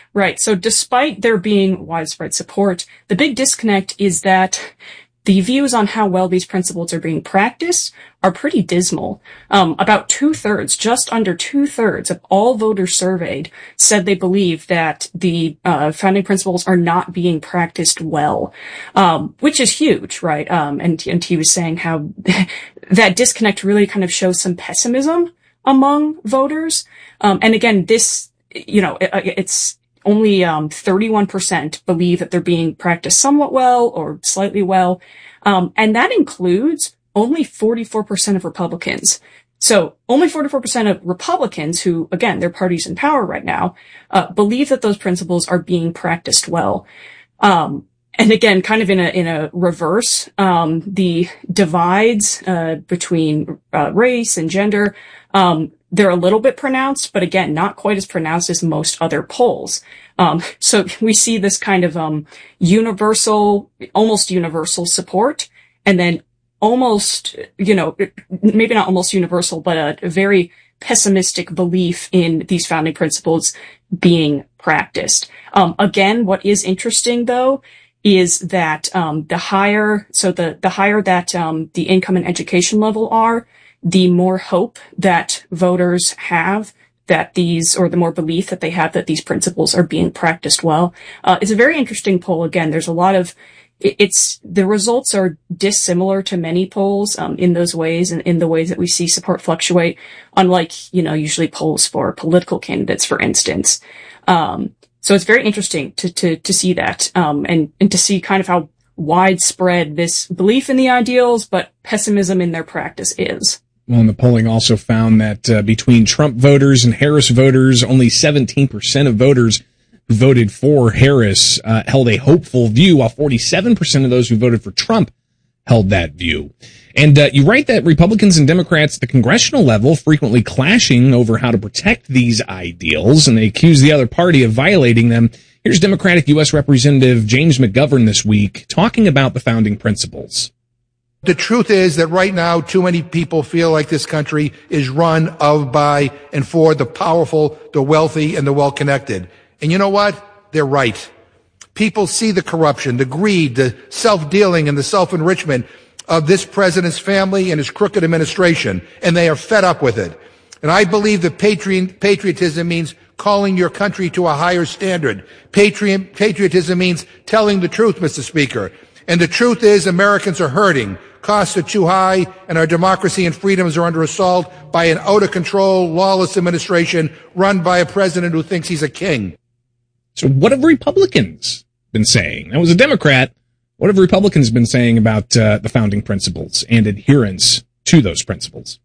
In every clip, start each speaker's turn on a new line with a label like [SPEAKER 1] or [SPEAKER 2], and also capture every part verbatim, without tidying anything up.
[SPEAKER 1] Right. So despite there being widespread support, the big disconnect is that the views on how well these principles are being practiced are pretty dismal. Um, about two-thirds, just under two-thirds of all voters surveyed said they believe that the uh, founding principles are not being practiced well, um, which is huge, right? Um, and, and he was saying how that disconnect really kind of shows some pessimism among voters. Um, and again, this, you know, it, it's only um, thirty-one percent believe that they're being practiced somewhat well or slightly well. Um, and that includes only forty-four percent of Republicans. So only forty-four percent of Republicans who, again, their party's in power right now, uh, believe that those principles are being practiced well. Um, and again, kind of in a, in a reverse, um, the divides, uh, between, uh, race and gender, um, they're a little bit pronounced, but again, not quite as pronounced as most other polls. Um, so we see this kind of, um, universal, almost universal support, and then almost, you know, maybe not almost universal, but a, a very pessimistic belief in these founding principles being practiced. Um, again, what is interesting though, is that, um, the higher, so the, the higher that, um, the income and education level are, the more hope that voters have that these, or the more belief that they have that these principles are being practiced well. Uh, it's a very interesting poll. Again, there's a lot of, it's, the results are dissimilar to many polls, um, in those ways and in the ways that we see support fluctuate, unlike, you know, usually polls for political candidates, for instance. Um, so it's very interesting to, to, to see that, um, and, and to see kind of how widespread this belief in the ideals, but pessimism in their practice is.
[SPEAKER 2] Well, and the polling also found that uh, between Trump voters and Harris voters, only seventeen percent of voters who voted for Harris uh, held a hopeful view, while forty-seven percent of those who voted for Trump held that view. And uh, you write that Republicans and Democrats at the congressional level frequently clashing over how to protect these ideals, and they accuse the other party of violating them. Here's Democratic U S Representative James McGovern this week talking about the founding principles.
[SPEAKER 3] The truth is that right now, too many people feel like this country is run of, by, and for the powerful, the wealthy, and the well-connected. And you know what? They're right. People see the corruption, the greed, the self-dealing, and the self-enrichment of this president's family and his crooked administration, and they are fed up with it. And I believe that patriot, patriotism means calling your country to a higher standard. Patriot, patriotism means telling the truth, Mister Speaker. And the truth is Americans are hurting. Costs are too high, and our democracy and freedoms are under assault by an out-of-control, lawless administration run by a president who thinks he's a king.
[SPEAKER 2] So what have Republicans been saying? That was a Democrat. What have Republicans been saying about uh, the founding principles and adherence to those principles?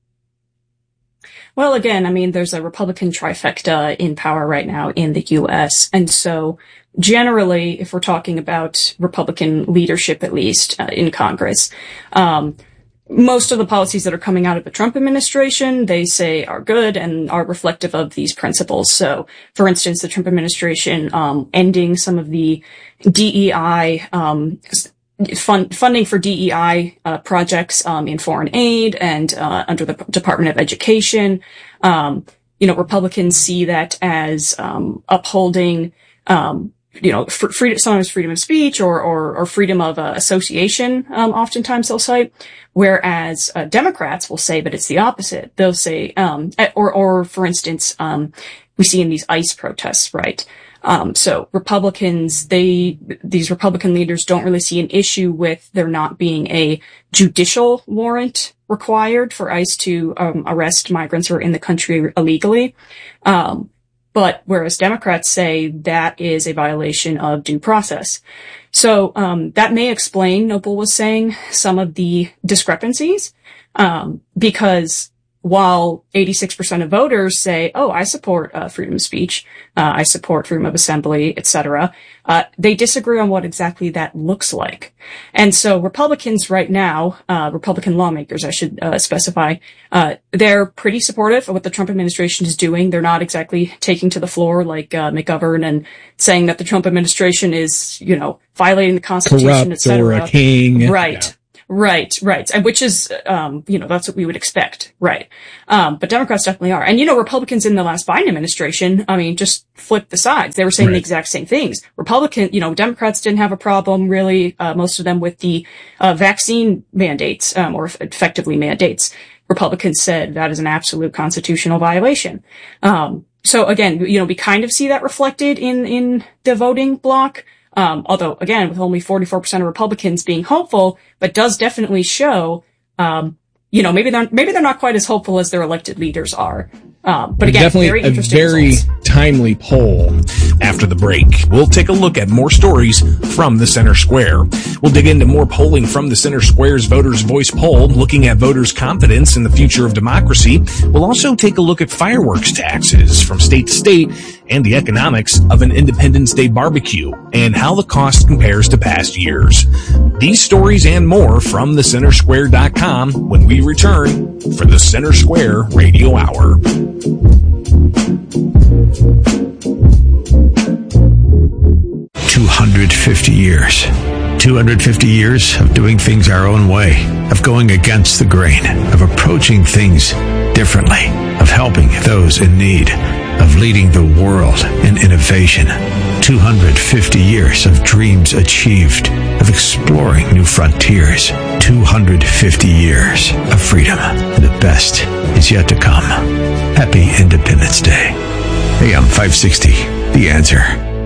[SPEAKER 1] Well, again, I mean, there's a Republican trifecta in power right now in the U S. And so generally, if we're talking about Republican leadership, at least uh, in Congress, um, most of the policies that are coming out of the Trump administration, they say are good and are reflective of these principles. So, for instance, the Trump administration um, ending some of the D E I um Fund, funding for D E I uh, projects um, in foreign aid and uh, under the P- Department of Education. Um, you know, Republicans see that as um, upholding, um, you know, fr- freedom, sometimes freedom of speech or or, or freedom of uh, association. Um, oftentimes they'll cite, whereas uh, Democrats will say that it's the opposite. They'll say, um, or or for instance, um, we see in these ICE protests, right? Um, so Republicans, they, these Republican leaders don't really see an issue with there not being a judicial warrant required for ICE to, um, arrest migrants who are in the country illegally. Um, but whereas Democrats say that is a violation of due process. So, um, that may explain, Noble was saying, some of the discrepancies, um, because while eighty-six percent of voters say, oh, I support uh, freedom of speech, uh, I support freedom of assembly, et cetera, uh, they disagree on what exactly that looks like. And so Republicans right now, uh, Republican lawmakers, I should uh, specify, uh, they're pretty supportive of what the Trump administration is doing. They're not exactly taking to the floor like uh, McGovern and saying that the Trump administration is, you know, violating the Constitution,
[SPEAKER 2] corrupt
[SPEAKER 1] et cetera.
[SPEAKER 2] Or a king.
[SPEAKER 1] Right.
[SPEAKER 2] Yeah.
[SPEAKER 1] Right, right. And which is, um, you know, that's what we would expect. Right. Um, but Democrats definitely are. And, you know, Republicans in the last Biden administration, I mean, just flip the sides. They were saying right. the exact same things. Republican, you know, Democrats didn't have a problem really, uh, most of them with the, uh, vaccine mandates, um, or effectively mandates. Republicans said that is an absolute constitutional violation. Um, so again, you know, we kind of see that reflected in, in the voting block. Um, although again, with only forty-four percent of Republicans being hopeful, but does definitely show, um, you know, maybe they're, maybe they're not quite as hopeful as their elected leaders are. Um, but again,
[SPEAKER 2] definitely
[SPEAKER 1] very interesting
[SPEAKER 2] a very
[SPEAKER 1] results.
[SPEAKER 2] timely poll.
[SPEAKER 4] After the break, we'll take a look at more stories from the Center Square. We'll dig into more polling from the Center Square's Voters' Voice poll, looking at voters' confidence in the future of democracy. We'll also take a look at fireworks taxes from state to state and the economics of an Independence Day barbecue and how the cost compares to past years. These stories and more from the center square dot com when we return for the Center Square Radio Hour.
[SPEAKER 5] two hundred fifty years. two hundred fifty years of doing things our own way, of going against the grain, of approaching things differently, of helping those in need, of leading the world in innovation. two hundred fifty years of dreams achieved, of exploring new frontiers. two hundred fifty years of freedom. And the best is yet to come. Happy Independence Day. A M five sixty, The Answer.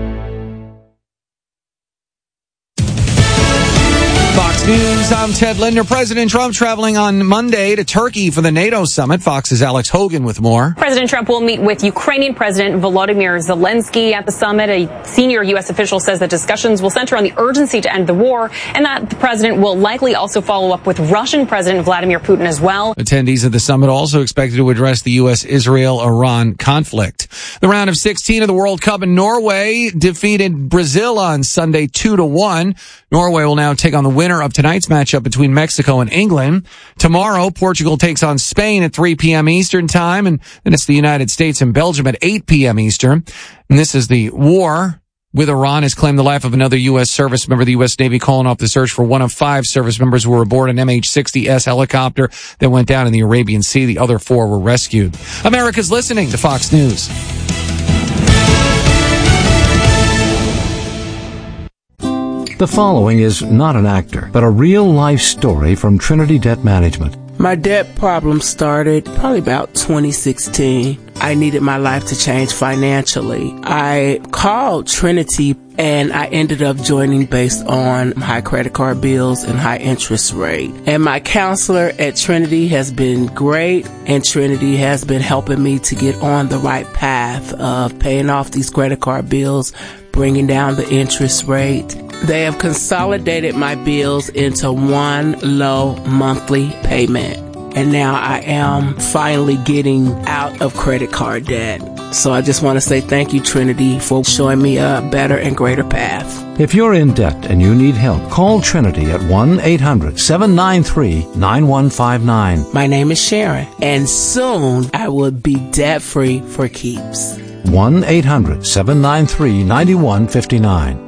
[SPEAKER 6] Fox News, I'm Ted Linder. President Trump traveling on Monday to Turkey for the NATO summit. Fox's Alex Hogan with more.
[SPEAKER 7] President Trump will meet with Ukrainian President Volodymyr Zelensky at the summit. A senior U S official says that discussions will center on the urgency to end the war and that the president will likely also follow up with Russian President Vladimir Putin as well.
[SPEAKER 6] Attendees of the summit also expected to address the U S Israel Iran conflict. The round of sixteen of the World Cup in Norway defeated Brazil on Sunday two to one. Norway will now take on the winner of tonight's matchup between Mexico and England. Tomorrow, Portugal takes on Spain at three p.m. Eastern time, and then it's the United States and Belgium at eight p.m. Eastern. And this is the war with Iran has claimed the life of another U S service member. The U S Navy calling off the search for one of five service members who were aboard an M H sixty S helicopter that went down in the Arabian Sea. The other four were rescued. America's listening to Fox News.
[SPEAKER 8] The following is not an actor, but a real-life story from Trinity Debt Management.
[SPEAKER 9] My debt problem started probably about twenty sixteen. I needed my life to change financially. I called Trinity and I ended up joining based on high credit card bills and high interest rate. And my counselor at Trinity has been great, and Trinity has been helping me to get on the right path of paying off these credit card bills, bringing down the interest rate. They have consolidated my bills into one low monthly payment. And now I am finally getting out of credit card debt. So I just want to say thank you, Trinity, for showing me a better and greater path.
[SPEAKER 8] If you're in debt and you need help, call Trinity at one eight hundred seven nine three nine one five nine.
[SPEAKER 9] My name is Sharon, and soon I will be debt-free for keeps.
[SPEAKER 8] one eight hundred seven nine three nine one five nine.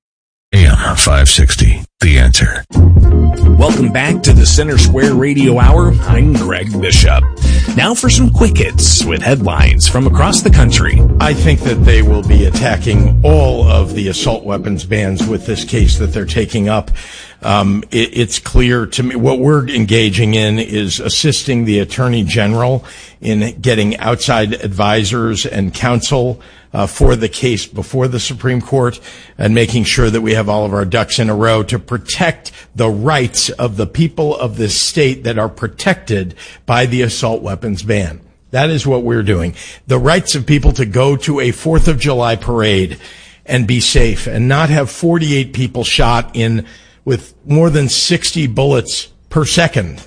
[SPEAKER 5] A M five sixty, The Answer.
[SPEAKER 4] Welcome back to the Center Square Radio Hour. I'm Greg Bishop. Now for some quick hits with headlines from across the country.
[SPEAKER 10] I think that they will be attacking all of the assault weapons bans with this case that they're taking up. Um, it, it's clear to me what we're engaging in is assisting the Attorney General in getting outside advisors and counsel uh, for the case before the Supreme Court, and making sure that we have all of our ducks in a row to protect the rights of the people of this state that are protected by the assault weapons ban. That is what we're doing. The rights of people to go to a Fourth of July parade and be safe and not have forty-eight people shot in with more than sixty bullets per second,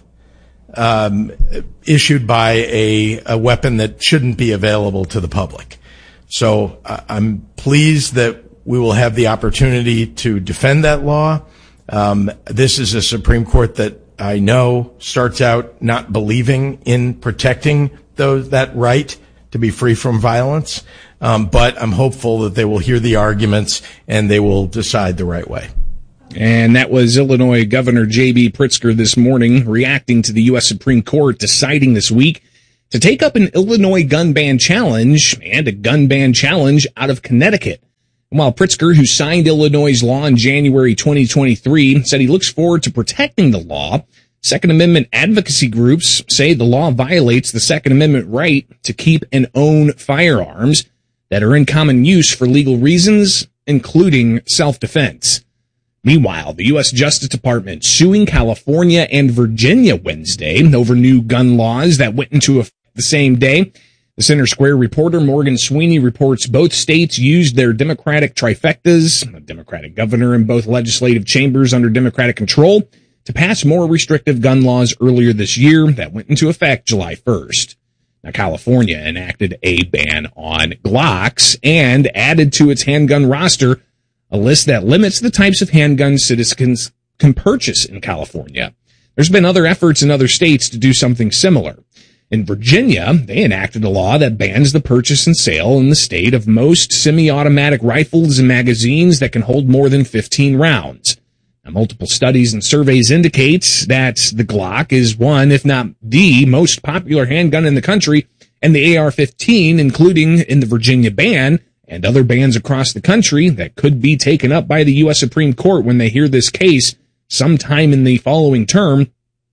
[SPEAKER 10] um, issued by a, a weapon that shouldn't be available to the public. So uh, I'm pleased that we will have the opportunity to defend that law. Um, this is a Supreme Court that I know starts out not believing in protecting those, that right to be free from violence. Um, but I'm hopeful that they will hear the arguments and they will decide the right way.
[SPEAKER 2] And that was Illinois Governor J B Pritzker this morning reacting to the U S Supreme Court deciding this week to take up an Illinois gun ban challenge and a gun ban challenge out of Connecticut. And while Pritzker, who signed Illinois' law in January twenty twenty-three, said he looks forward to protecting the law, Second Amendment advocacy groups say the law violates the Second Amendment right to keep and own firearms that are in common use for legal reasons, including self-defense. Meanwhile, the U S Justice Department suing California and Virginia Wednesday over new gun laws that went into effect the same day. The Center Square reporter Morgan Sweeney reports both states used their Democratic trifectas, a Democratic governor in both legislative chambers under Democratic control, to pass more restrictive gun laws earlier this year that went into effect July first. Now, California enacted a ban on Glocks and added to its handgun roster a list that limits the types of handguns citizens can purchase in California. There's been other efforts in other states to do something similar. In Virginia, they enacted a law that bans the purchase and sale in the state of most semi-automatic rifles and magazines that can hold more than fifteen rounds. Now, multiple studies and surveys indicate that the Glock is one, if not the most popular handgun in the country, and the A R fifteen, including in the Virginia ban, and other bans across the country that could be taken up by the U S Supreme Court when they hear this case sometime in the following term.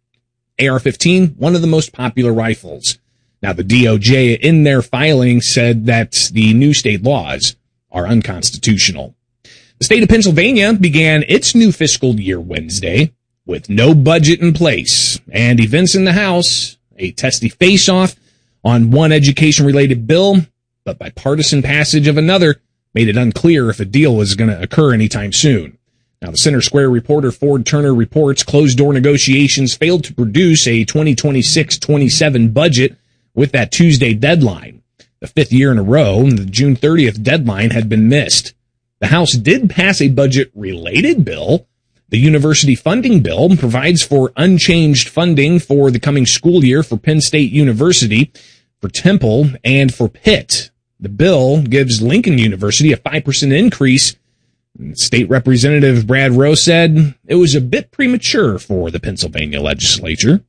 [SPEAKER 2] A R fifteen, one of the most popular rifles. Now, the D O J in their filing said that the new state laws are unconstitutional. The state of Pennsylvania began its new fiscal year Wednesday with no budget in place and events in the House, a testy face-off on one education-related bill, but bipartisan passage of another made it unclear if a deal was going to occur anytime soon. Now, the Center Square reporter Ford Turner reports closed-door negotiations failed to produce a twenty twenty-six twenty-seven budget with that Tuesday deadline. The fifth year in a row, the June thirtieth deadline had been missed. The House did pass a budget-related bill. The university funding bill provides for unchanged funding for the coming school year for Penn State University, for Temple, and for Pitt. The bill gives Lincoln University a five percent increase. State Representative Brad Rowe said it was a bit premature for the Pennsylvania legislature.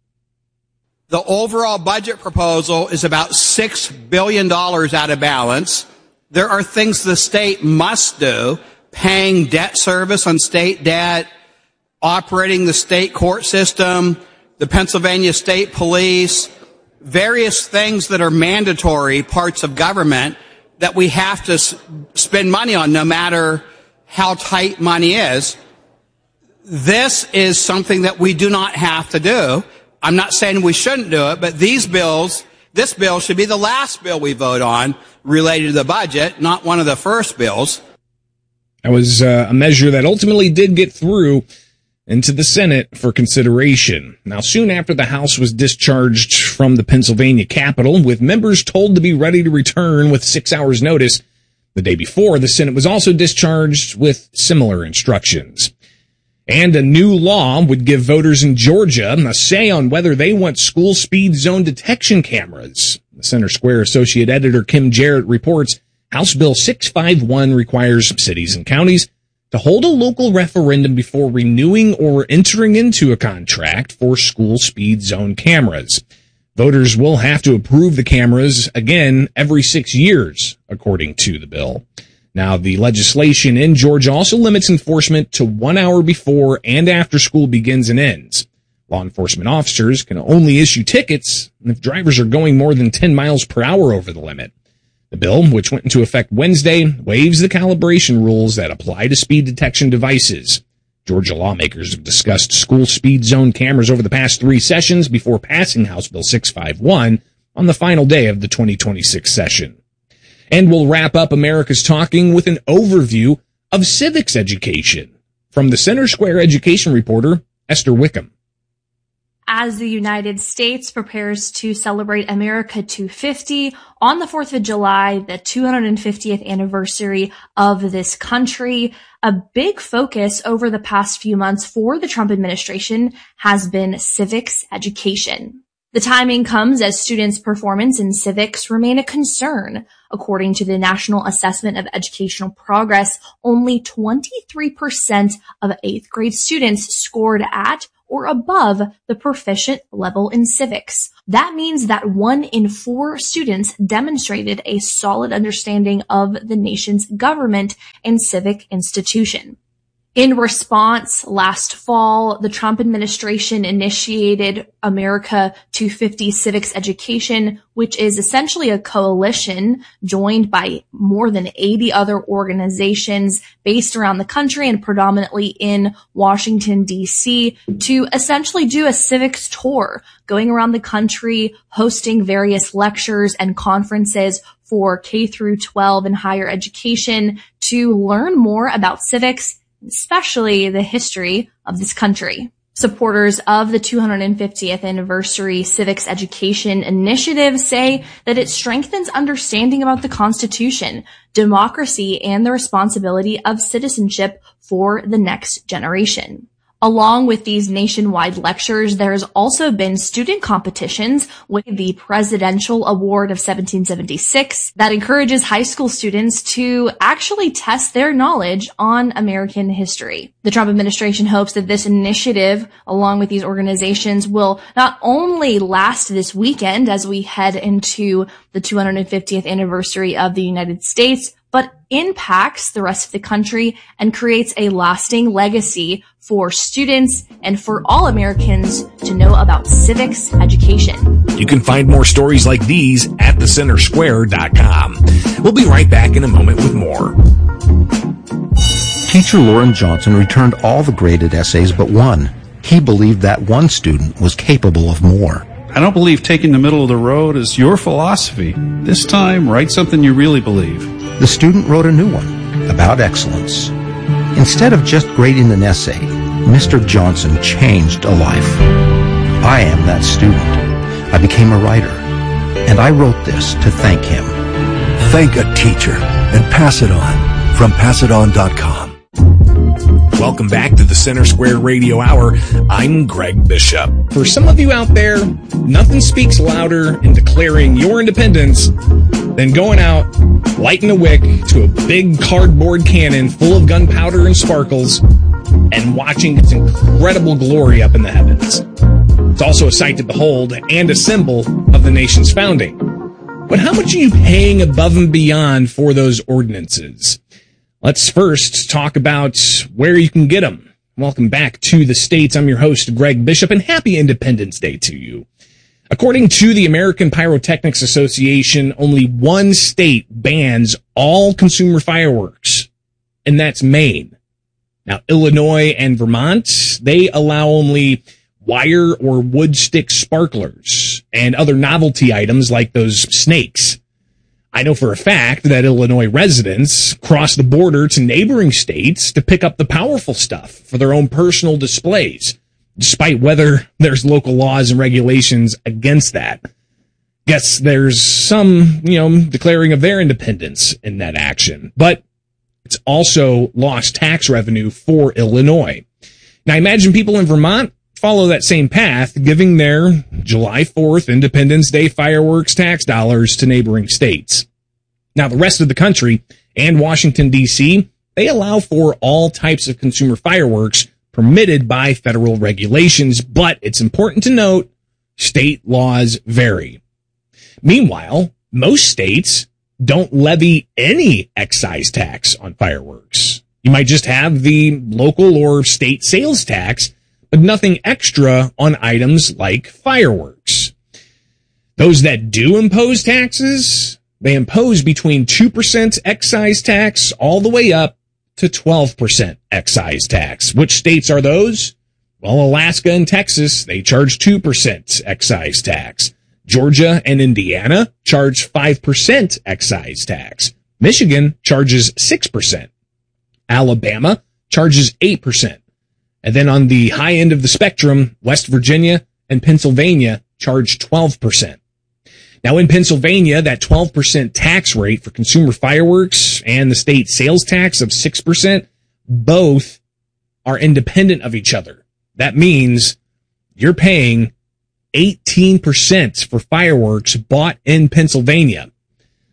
[SPEAKER 11] The overall budget proposal is about six billion dollars out of balance. There are things the state must do, paying debt service on state debt, operating the state court system, the Pennsylvania State Police, various things that are mandatory parts of government that we have to s- spend money on no matter how tight money is. This is something that we do not have to do. I'm not saying we shouldn't do it, but these bills, this bill should be the last bill we vote on related to the budget, not one of the first bills.
[SPEAKER 2] That was uh, a measure that ultimately did get through into the Senate for consideration. Now, soon after the House was discharged from the Pennsylvania Capitol, with members told to be ready to return with six hours notice, the day before, the Senate was also discharged with similar instructions. And a new law would give voters in Georgia a say on whether they want school speed zone detection cameras. The Center Square Associate Editor Kim Jarrett reports House Bill six fifty-one requires cities and counties to hold a local referendum before renewing or entering into a contract for school speed zone cameras. Voters will have to approve the cameras again every six years, according to the bill. Now, the legislation in Georgia also limits enforcement to one hour before and after school begins and ends. Law enforcement officers can only issue tickets if drivers are going more than ten miles per hour over the limit. The bill, which went into effect Wednesday, waives the calibration rules that apply to speed detection devices. Georgia lawmakers have discussed school speed zone cameras over the past three sessions before passing House Bill six fifty-one on the final day of the twenty twenty-six session. And we'll wrap up America's Talking with an overview of civics education from the Center Square education reporter, Esther Wickham.
[SPEAKER 12] As the United States prepares to celebrate America two fifty on the fourth of July, the two hundred fiftieth anniversary of this country, a big focus over the past few months for the Trump administration has been civics education. The timing comes as students' performance in civics remain a concern. According to the National Assessment of Educational Progress, only twenty-three percent of eighth grade students scored at or above the proficient level in civics. That means that one in four students demonstrated a solid understanding of the nation's government and civic institution. In response, last fall, the Trump administration initiated America two fifty Civics Education, which is essentially a coalition joined by more than eighty other organizations based around the country and predominantly in Washington, D C, to essentially do a civics tour, going around the country, hosting various lectures and conferences for K through twelve and higher education to learn more about civics, especially the history of this country. Supporters of the two hundred fiftieth anniversary Civics Education Initiative say that it strengthens understanding about the Constitution, democracy, and the responsibility of citizenship for the next generation. Along with these nationwide lectures, there's also been student competitions with the Presidential Award of seventeen seventy-six that encourages high school students to actually test their knowledge on American history. The Trump administration hopes that this initiative, along with these organizations, will not only last this weekend as we head into the two hundred fiftieth anniversary of the United States, but impacts the rest of the country and creates a lasting legacy for students and for all Americans to know about civics education.
[SPEAKER 4] You can find more stories like these at the center square dot com. We'll be right back in a moment with more.
[SPEAKER 13] Teacher Lauren Johnson returned all the graded essays but one. He believed that one student was capable of more.
[SPEAKER 14] I don't believe taking the middle of the road is your philosophy. This time, write something you really believe.
[SPEAKER 13] The student wrote a new one about excellence. Instead of just grading an essay, Mister Johnson changed a life. I am that student. I became a writer, and I wrote this to thank him.
[SPEAKER 15] Thank a teacher and pass it on from pass it on dot com.
[SPEAKER 4] Welcome back to the Center Square Radio Hour. I'm Greg Bishop.
[SPEAKER 2] For some of you out there, nothing speaks louder in declaring your independence than going out, lighting a wick to a big cardboard cannon full of gunpowder and sparkles and watching its incredible glory up in the heavens. It's also a sight to behold and a symbol of the nation's founding. But how much are you paying above and beyond for those ordinances? Let's first talk about where you can get them. Welcome back to the States. I'm your host, Greg Bishop, and happy Independence Day to you. According to the American Pyrotechnics Association, only one state bans all consumer fireworks, and that's Maine. Now, Illinois and Vermont, they allow only wire or wood stick sparklers and other novelty items like those snakes. I know for a fact that Illinois residents cross the border to neighboring states to pick up the powerful stuff for their own personal displays, despite whether there's local laws and regulations against that. Guess there's some, you know, declaring of their independence in that action, but it's also lost tax revenue for Illinois. Now imagine people in Vermont follow that same path, giving their July fourth Independence Day fireworks tax dollars to neighboring states. Now, the rest of the country and Washington, D C, they allow for all types of consumer fireworks permitted by federal regulations, but it's important to note state laws vary. Meanwhile, most states don't levy any excise tax on fireworks. You might just have the local or state sales tax, but nothing extra on items like fireworks. Those that do impose taxes, they impose between two percent excise tax all the way up to twelve percent excise tax. Which states are those? Well, Alaska and Texas, they charge two percent excise tax. Georgia and Indiana charge five percent excise tax. Michigan charges six percent. Alabama charges eight percent. And then on the high end of the spectrum, West Virginia and Pennsylvania charge twelve percent. Now in Pennsylvania, that twelve percent tax rate for consumer fireworks and the state sales tax of six percent, both are independent of each other. That means you're paying eighteen percent for fireworks bought in Pennsylvania.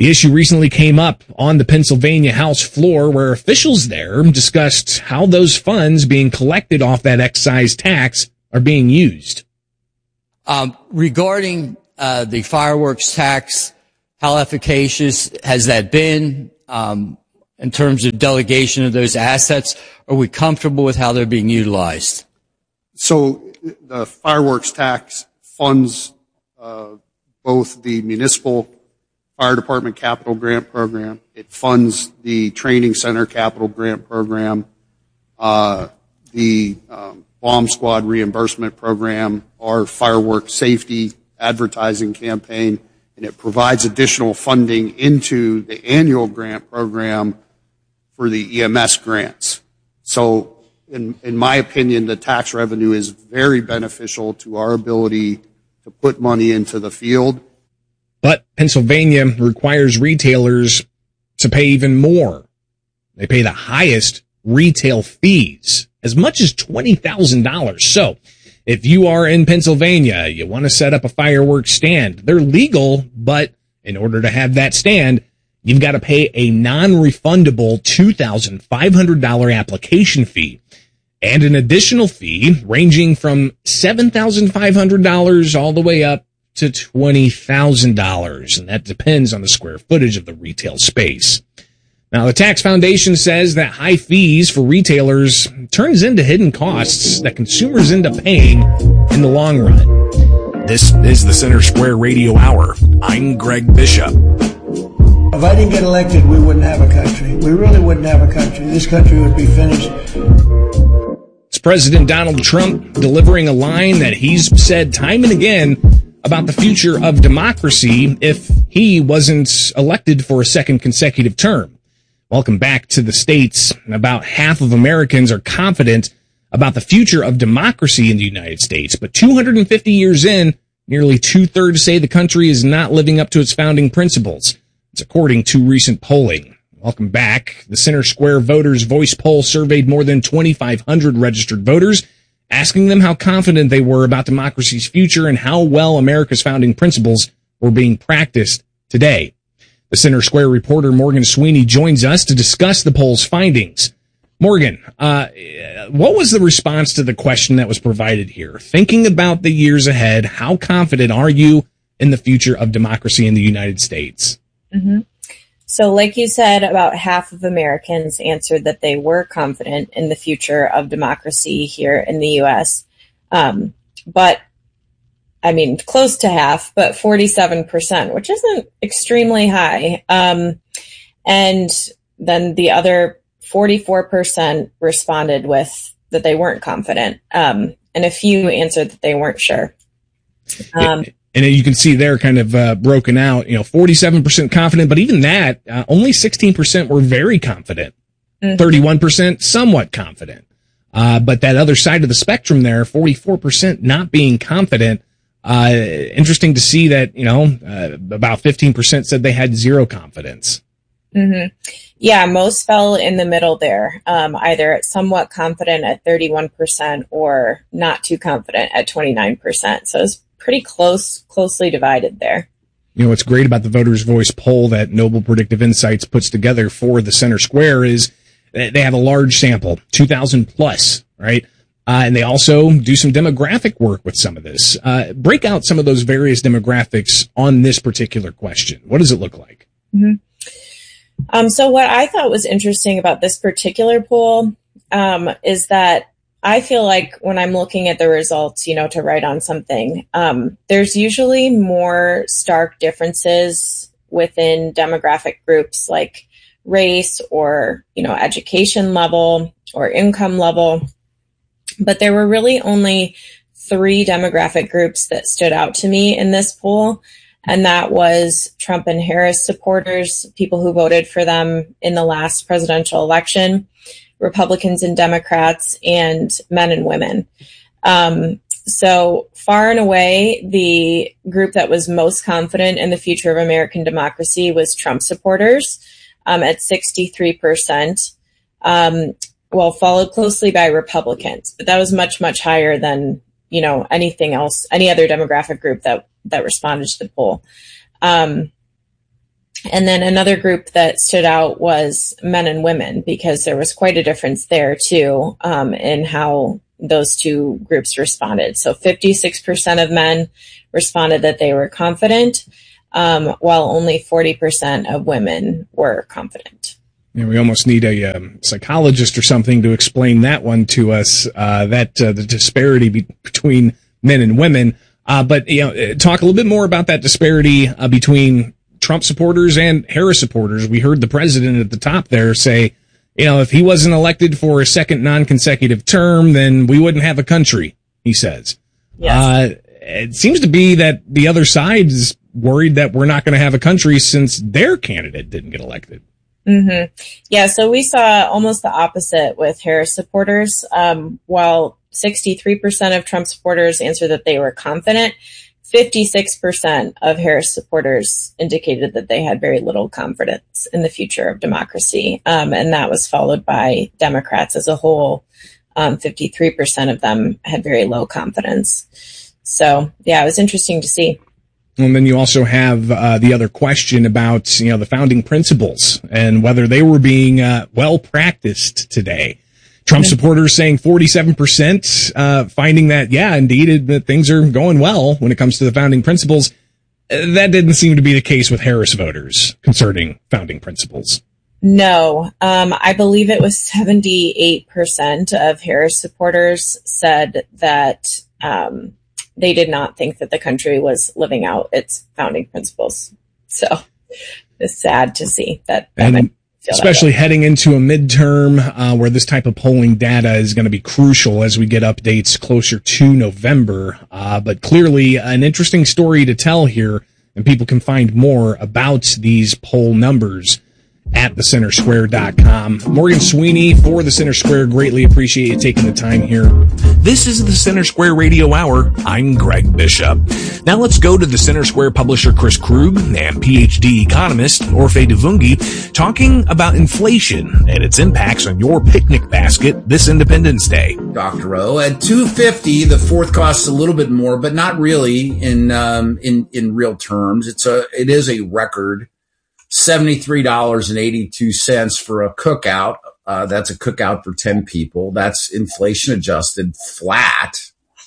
[SPEAKER 2] The issue recently came up on the Pennsylvania House floor, where officials there discussed how those funds being collected off that excise tax are being used.
[SPEAKER 16] Um, regarding uh, the fireworks tax, how efficacious has that been um, in terms of delegation of those assets? Are we comfortable with how they're being utilized?
[SPEAKER 17] So the fireworks tax funds uh, both the municipal fire department capital grant program. It funds the training center capital grant program, uh, the um, bomb squad reimbursement program, our fireworks safety advertising campaign, and it provides additional funding into the annual grant program for the E M S grants. So in, in my opinion, the tax revenue is very beneficial to our ability to put money into the field.
[SPEAKER 2] But Pennsylvania requires retailers to pay even more. They pay the highest retail fees, as much as twenty thousand dollars. So if you are in Pennsylvania, you want to set up a fireworks stand, they're legal, but in order to have that stand, you've got to pay a non-refundable two thousand five hundred dollars application fee and an additional fee ranging from seven thousand five hundred dollars all the way up to twenty thousand dollars, and that depends on the square footage of the retail space. Now, the Tax Foundation says that high fees for retailers turns into hidden costs that consumers end up paying in the long run.
[SPEAKER 4] This is the Center Square Radio Hour. I'm Greg Bishop.
[SPEAKER 18] If I didn't get elected, we wouldn't have a country. We really wouldn't have a country. This country would be finished.
[SPEAKER 2] It's President Donald Trump delivering a line that he's said time and again about the future of democracy if he wasn't elected for a second consecutive term. Welcome back to the States. About half of Americans are confident about the future of democracy in the United States, but two hundred fifty years in, nearly two-thirds say the country is not living up to its founding principles. It's according to recent polling. Welcome back. The Center Square Voters Voice Poll surveyed more than twenty-five hundred registered voters, asking them how confident they were about democracy's future and how well America's founding principles were being practiced today. The Center Square reporter Morgan Sweeney joins us to discuss the poll's findings. Morgan, uh, what was the response to the question that was provided here? Thinking about the years ahead, how confident are you in the future of democracy in the United States?
[SPEAKER 19] Mm-hmm. So like you said, about half of Americans answered that they were confident in the future of democracy here in the U S. Um, but, I mean, close to half, but forty-seven percent, which isn't extremely high. Um, and then the other forty-four percent responded with that they weren't confident. Um, and a few answered that they weren't sure. Um,
[SPEAKER 2] And you can see they're kind of uh, broken out, you know, forty-seven percent confident, but even that, uh, only sixteen percent were very confident, mm-hmm. thirty-one percent somewhat confident. Uh, but that other side of the spectrum there, forty-four percent not being confident. Uh, interesting to see that, you know, uh, about fifteen percent said they had zero confidence.
[SPEAKER 19] Mm-hmm. Yeah, most fell in the middle there, um, either at somewhat confident at thirty-one percent or not too confident at twenty-nine percent. So it's pretty close, closely divided there.
[SPEAKER 2] You know, what's great about the Voters Voice poll that Noble Predictive Insights puts together for the Center Square is they have a large sample, two thousand plus, right? Uh, and they also do some demographic work with some of this. Uh, break out some of those various demographics on this particular question. What does it look like?
[SPEAKER 19] Mm-hmm. Um, so what I thought was interesting about this particular poll um, is that I feel like when I'm looking at the results, you know, to write on something, um, there's usually more stark differences within demographic groups like race or, you know, education level or income level. But there were really only three demographic groups that stood out to me in this poll. And that was Trump and Harris supporters, people who voted for them in the last presidential election, Republicans and Democrats, and men and women. Um, so far and away, the group that was most confident in the future of American democracy was Trump supporters um, at sixty-three percent, um, well, followed closely by Republicans. But that was much, much higher than, you know, anything else, any other demographic group that, that responded to the poll. Um, And then another group that stood out was men and women, because there was quite a difference there too, um, in how those two groups responded. So fifty-six percent of men responded that they were confident, um, while only forty percent of women were confident.
[SPEAKER 2] Yeah, we almost need a um, psychologist or something to explain that one to us, uh, that uh, the disparity be- between men and women. Uh, but, you know, talk a little bit more about that disparity uh, between Trump supporters and Harris supporters. We heard the president at the top there say, you know, if he wasn't elected for a second non-consecutive term, then we wouldn't have a country, he says. Yes. Uh, it seems to be that the other side is worried that we're not going to have a country since their candidate didn't get elected.
[SPEAKER 19] Mm-hmm. Yeah, so we saw almost the opposite with Harris supporters. Um, while sixty-three percent of Trump supporters answered that they were confident, fifty-six percent of Harris supporters indicated that they had very little confidence in the future of democracy. Um, and that was followed by Democrats as a whole. Um, fifty-three percent of them had very low confidence. So, yeah, it was interesting to see.
[SPEAKER 2] And then you also have uh, the other question about, you know, the founding principles and whether they were being uh, well practiced today. Trump supporters saying forty-seven percent, uh, finding that, yeah, indeed, that things are going well when it comes to the founding principles. Uh, that didn't seem to be the case with Harris voters concerning founding principles.
[SPEAKER 19] No, um, I believe it was seventy-eight percent of Harris supporters said that um, they did not think that the country was living out its founding principles. So it's sad to see that. that
[SPEAKER 2] and especially heading into a midterm uh, where this type of polling data is going to be crucial as we get updates closer to November. Uh, but clearly an interesting story to tell here, and people can find more about these poll numbers at the center square dot com. Morgan Sweeney for the Center Square. Greatly appreciate you taking the time here.
[SPEAKER 4] This is the Center Square Radio Hour. I'm Greg Bishop. Now let's go to the Center Square publisher Chris Krug and P H D economist Orphe Divounguy talking about inflation and its impacts on your picnic basket this Independence Day.
[SPEAKER 20] Doctor O, at two fifty, the fourth costs a little bit more, but not really in um, in in real terms. It's a it is a record. seventy-three dollars and eighty-two cents for a cookout. Uh, that's a cookout for ten people. That's inflation adjusted flat.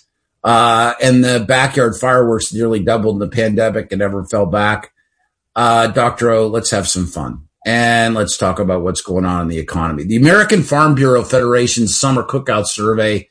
[SPEAKER 20] Uh, and the backyard fireworks nearly doubled in the pandemic and never fell back. Uh, Doctor O, let's have some fun. And let's talk about what's going on in the economy. The American Farm Bureau Federation's summer cookout survey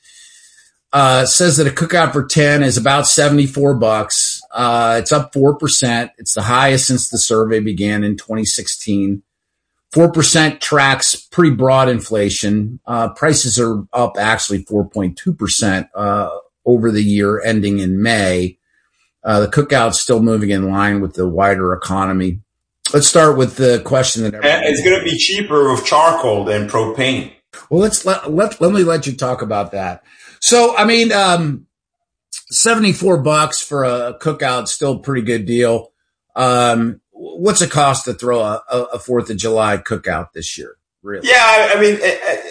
[SPEAKER 20] Uh, says that a cookout for ten is about seventy-four bucks. Uh, it's up four percent. It's the highest since the survey began in twenty sixteen. four percent tracks pretty broad inflation. Uh, prices are up actually four point two percent, uh, over the year ending in May. Uh, the cookout's still moving in line with the wider economy. Let's start with the question that everybody-
[SPEAKER 21] it's going to be cheaper with charcoal than propane.
[SPEAKER 20] Well, let's let, let, let me let you talk about that. So, I mean, um, seventy-four bucks for a cookout, still a pretty good deal. Um, what's it cost to throw a, a Fourth of July cookout this year? Really?
[SPEAKER 21] Yeah, I, I mean,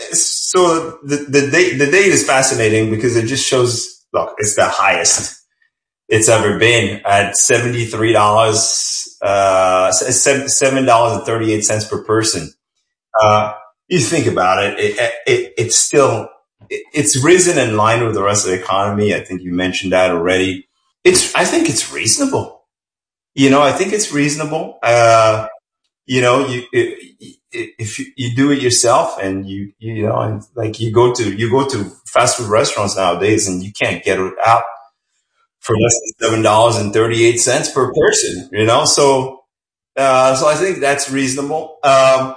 [SPEAKER 21] so the, the date, the date is fascinating because it just shows, look, it's the highest it's ever been at seventy-three dollars, uh, seven dollars and thirty-eight cents per person. Uh, you think about it, it, it it's still, it's risen in line with the rest of the economy. I think you mentioned that already. It's, I think it's reasonable. You know, I think it's reasonable. Uh, you know, you, if you, you do it yourself and you, you know, and like you go to, you go to fast food restaurants nowadays and you can't get it out for less than seven dollars and thirty-eight cents per person, you know? So, uh, so I think that's reasonable. Um,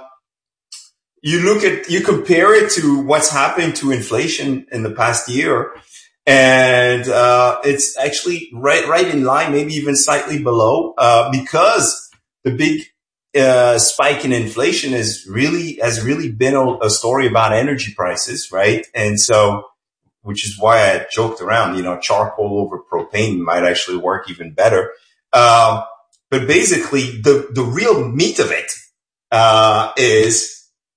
[SPEAKER 21] You look at, you compare it to what's happened to inflation in the past year, and uh it's actually right right in line, maybe even slightly below, uh because the big uh spike in inflation is really has really been a, a story about energy prices, right? And so, which is why I joked around, you know, charcoal over propane might actually work even better. Um, but basically, the the real meat of it uh is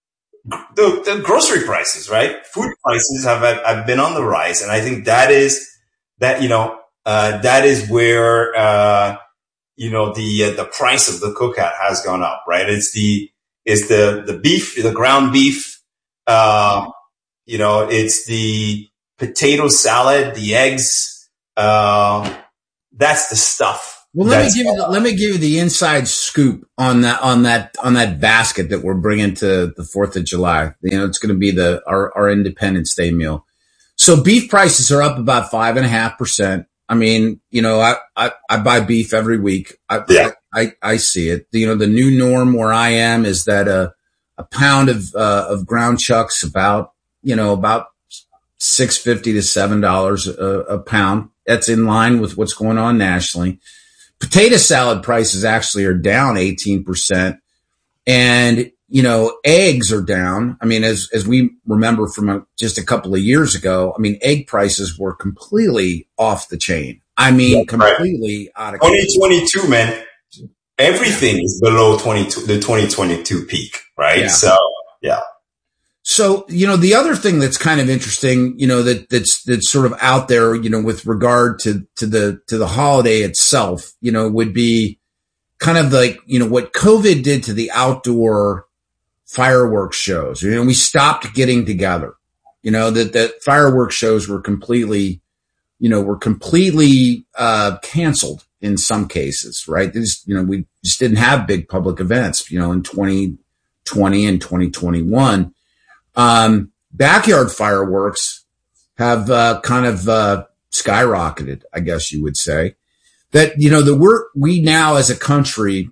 [SPEAKER 21] The, the grocery prices, right? Food prices have, have been on the rise. And I think that is, that, you know, uh, that is where, uh, you know, the, uh, the price of the cookout has gone up, right? It's the, it's the, the beef, the ground beef, uh, you know, it's the potato salad, the eggs, uh, that's the stuff.
[SPEAKER 20] Well, let
[SPEAKER 21] that's
[SPEAKER 20] me give you the, let me give you the inside scoop on that on that on that basket that we're bringing to the Fourth of July. You know, it's going to be the our, our Independence Day meal. So beef prices are up about five and a half percent. I mean, you know, I, I, I buy beef every week. I, yeah. I, I see it. You know, the new norm where I am is that a a pound of uh, of ground chuck's about you know about six fifty to seven dollars a, a pound. That's in line with what's going on nationally. Potato salad prices actually are down eighteen percent. And, you know, eggs are down. I mean, as, as we remember from a, just a couple of years ago, I mean, egg prices were completely off the chain. I mean, yeah, completely right. out of
[SPEAKER 21] twenty twenty-two, man, everything is below twenty-two, the twenty twenty-two peak, right?
[SPEAKER 20] Yeah.
[SPEAKER 21] So, yeah.
[SPEAKER 20] So, you know, the other thing that's kind of interesting, you know, that, that's, that's sort of out there, you know, with regard to, to the, to the holiday itself, you know, would be kind of like, you know, what COVID did to the outdoor fireworks shows. You know, we stopped getting together, you know, that, that fireworks shows were completely, you know, were completely, uh, canceled in some cases, right? This, you know, we just didn't have big public events, you know, in twenty twenty and twenty twenty-one. Um, backyard fireworks have, uh, kind of, uh, skyrocketed, I guess you would say. That, you know, the we're, we now as a country,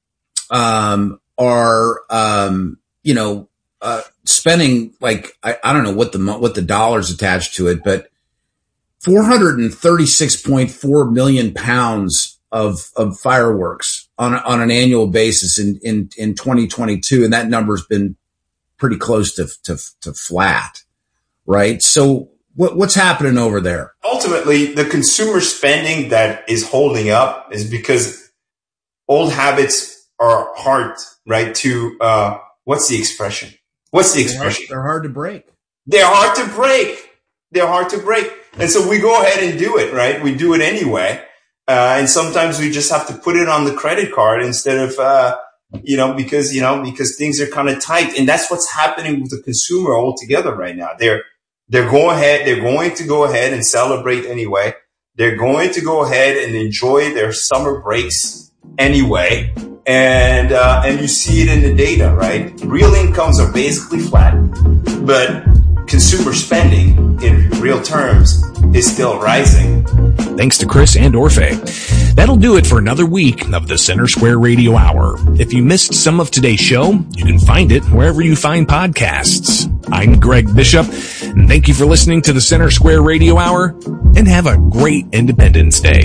[SPEAKER 20] um, are, um, you know, uh, spending like, I, I don't know what the, what the dollars attached to it, but four hundred thirty-six point four million pounds of, of fireworks on, on an annual basis in, in, in twenty twenty-two. And that number's been pretty close to, to, to flat, right? So what, what's happening over there?
[SPEAKER 21] Ultimately, the consumer spending that is holding up is because old habits are hard, right? To, uh, what's the expression? What's the expression?
[SPEAKER 20] They're hard, they're hard to break.
[SPEAKER 21] They're hard to break. They're hard to break. And so we go ahead and do it, right? We do it anyway. Uh, and sometimes we just have to put it on the credit card instead of, uh, you know, because, you know, because things are kind of tight. And that's what's happening with the consumer altogether right now. They're, they're going ahead, they're going to go ahead and celebrate anyway. They're going to go ahead and enjoy their summer breaks anyway. And, uh, and you see it in the data, right? Real incomes are basically flat, but consumer spending in real terms is still rising.
[SPEAKER 4] Thanks to Chris and Orfe. That'll do it for another week of the Center Square Radio Hour. If you missed some of today's show, you can find it wherever you find podcasts. I'm Greg Bishop, and thank you for listening to the Center Square Radio Hour, and have a great Independence Day.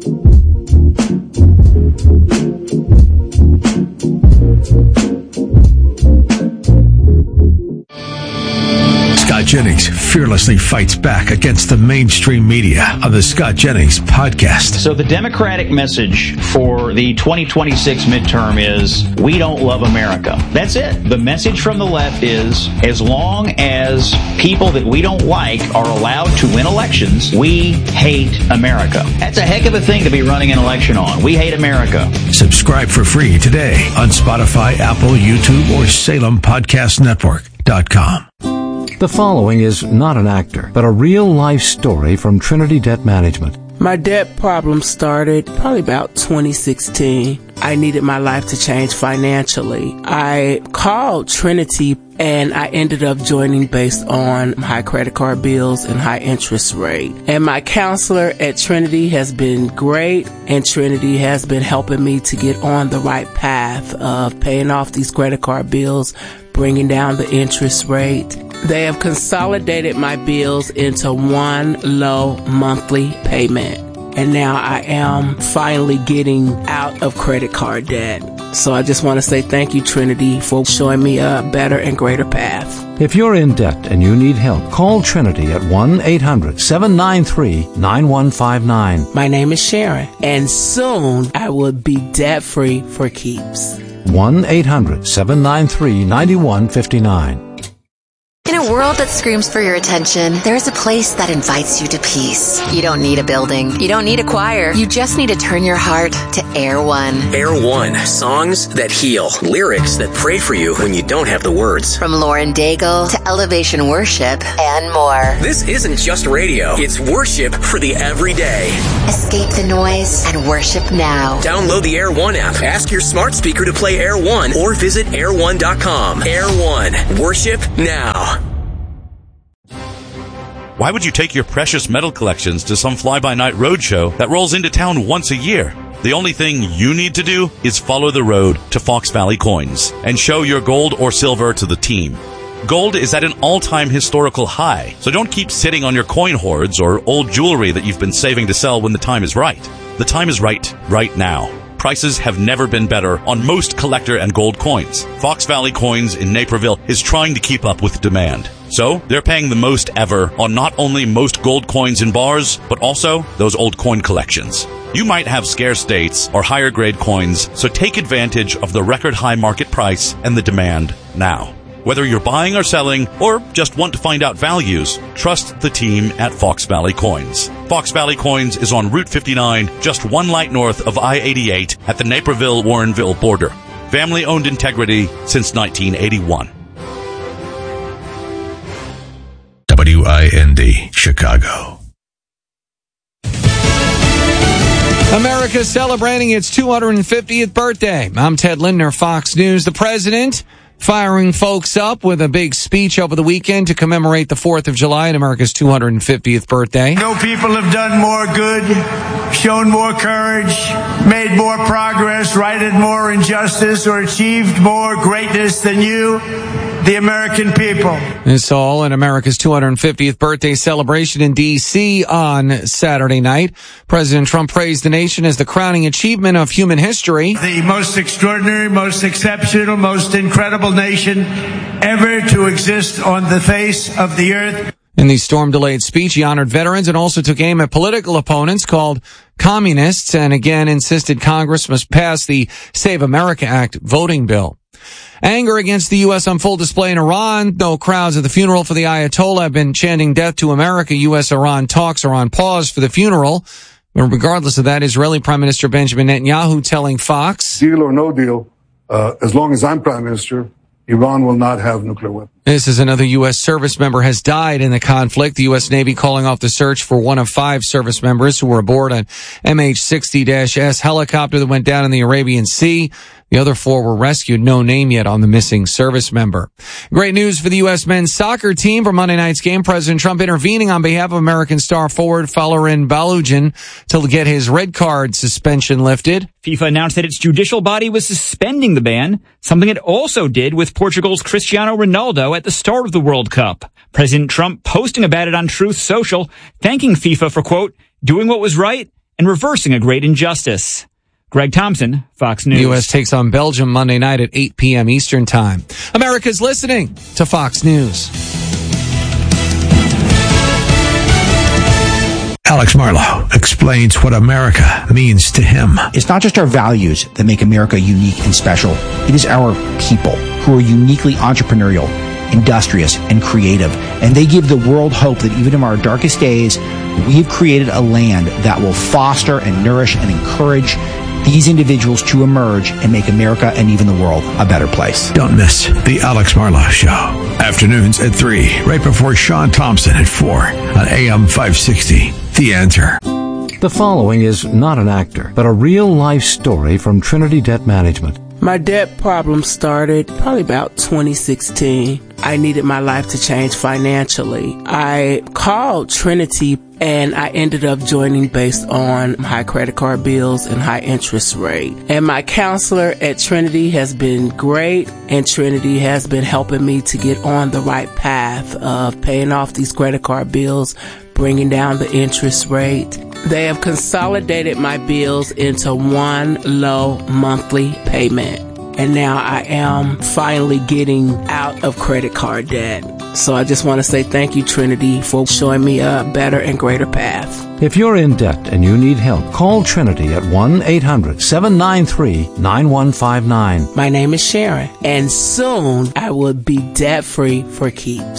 [SPEAKER 5] Scott Jennings fearlessly fights back against the mainstream media on the Scott Jennings podcast.
[SPEAKER 3] So the Democratic message for the twenty twenty-six midterm is, we don't love America. That's it. The message from the left is, as long as people that we don't like are allowed to win elections, we hate America. That's a heck of a thing to be running an election on. We hate America.
[SPEAKER 5] Subscribe for free today on Spotify, Apple, YouTube, or Salem Podcast Network dot com.
[SPEAKER 8] The following is not an actor, but a real-life story from Trinity Debt Management.
[SPEAKER 9] My debt problem started probably about twenty sixteen. I needed my life to change financially. I called Trinity and I ended up joining based on high credit card bills and high interest rate. And my counselor at Trinity has been great, and Trinity has been helping me to get on the right path of paying off these credit card bills, bringing down the interest rate. They have consolidated my bills into one low monthly payment. And now I am finally getting out of credit card debt. So I just want to say thank you, Trinity, for showing me a better and greater path.
[SPEAKER 8] If you're in debt and you need help, call Trinity at one eight hundred seven nine three nine one five nine.
[SPEAKER 9] My name is Sharon, and soon I will be debt-free for keeps.
[SPEAKER 8] one eight hundred seven nine three nine one five nine.
[SPEAKER 22] In a
[SPEAKER 1] a world that screams for your attention, there's a place that invites you to peace. You don't need a building. You don't need a choir. You just need to turn your heart to Air One.
[SPEAKER 22] Air One. Songs that heal. Lyrics that pray for you when you don't have the words.
[SPEAKER 1] From Lauren Daigle to Elevation Worship and more.
[SPEAKER 22] This isn't just radio. It's worship for the everyday.
[SPEAKER 1] Escape the noise and worship now.
[SPEAKER 22] Download the Air One app. Ask your smart speaker to play Air One or visit air one dot com. Air One. Worship now.
[SPEAKER 23] Why would you take your precious metal collections to some fly-by-night roadshow that rolls into town once a year? The only thing you need to do is follow the road to Fox Valley Coins and show your gold or silver to the team. Gold is at an all-time historical high, so don't keep sitting on your coin hoards or old jewelry that you've been saving to sell when the time is right. The time is right, right now. Prices have never been better on most collector and gold coins. Fox Valley Coins in Naperville is trying to keep up with demand. So, they're paying the most ever on not only most gold coins in bars, but also those old coin collections. You might have scarce dates or higher grade coins, so take advantage of the record high market price and the demand now. Whether you're buying or selling, or just want to find out values, trust the team at Fox Valley Coins. Fox Valley Coins is on Route fifty-nine, just one light north of I eighty-eight at the Naperville-Warrenville border. Family-owned integrity since nineteen eighty-one.
[SPEAKER 5] W I N D, Chicago.
[SPEAKER 6] America celebrating its two hundred fiftieth birthday. I'm Ted Lindner, Fox News. The president firing folks up with a big speech over the weekend to commemorate the fourth of July and America's two hundred fiftieth birthday.
[SPEAKER 18] No people have done more good, shown more courage, made more progress, righted more injustice, or achieved more greatness than you, the American people.
[SPEAKER 6] It's all in America's two hundred fiftieth birthday celebration in D C on Saturday night. President Trump praised the nation as the crowning achievement of human history.
[SPEAKER 18] The most extraordinary, most exceptional, most incredible nation ever to exist on the face of the earth.
[SPEAKER 6] In the storm-delayed speech, he honored veterans and also took aim at political opponents called communists and again insisted Congress must pass the Save America Act voting bill. Anger against the U S on full display in Iran. No crowds at the funeral for the Ayatollah have been chanting death to America. U S-Iran talks are on pause for the funeral. But regardless of that, Israeli Prime Minister Benjamin Netanyahu telling Fox,
[SPEAKER 24] deal or no deal, uh, as long as I'm Prime Minister, Iran will not have nuclear weapons.
[SPEAKER 6] This is another U S service member has died in the conflict. The U S Navy calling off the search for one of five service members who were aboard an M H sixty S helicopter that went down in the Arabian Sea. The other four were rescued. No name yet on the missing service member. Great news for the U S men's soccer team for Monday night's game. President Trump intervening on behalf of American star forward Folarin Balogun to get his red card suspension lifted.
[SPEAKER 25] FIFA announced that its judicial body was suspending the ban, something it also did with Portugal's Cristiano Ronaldo at the start of the World Cup. President Trump posting about it on Truth Social, thanking FIFA for, quote, doing what was right and reversing a great injustice. Greg Thompson, Fox News.
[SPEAKER 6] The U S takes on Belgium Monday night at eight p.m. Eastern Time. America's listening to Fox News.
[SPEAKER 5] Alex Marlowe explains what America means to him.
[SPEAKER 26] It's not just our values that make America unique and special. It is our people who are uniquely entrepreneurial, industrious, and creative. And they give the world hope that even in our darkest days, we have created a land that will foster and nourish and encourage these individuals to emerge and make America and even the world a better place.
[SPEAKER 5] Don't miss the Alex Marlowe Show. Afternoons at three, right before Sean Thompson at four on A M five sixty. The Answer.
[SPEAKER 8] The following is not an actor, but a real-life story from Trinity Debt Management.
[SPEAKER 9] My debt problem started probably about twenty sixteen. I needed my life to change financially. I called Trinity and I ended up joining based on high credit card bills and high interest rate. And my counselor at Trinity has been great, and Trinity has been helping me to get on the right path of paying off these credit card bills, bringing down the interest rate. They have consolidated my bills into one low monthly payment. And now I am finally getting out of credit card debt. So I just want to say thank you, Trinity, for showing me a better and greater path.
[SPEAKER 8] If you're in debt and you need help, call Trinity at one eight hundred seven nine three nine one five nine.
[SPEAKER 9] My name is Sharon, and soon I will be debt-free for keeps.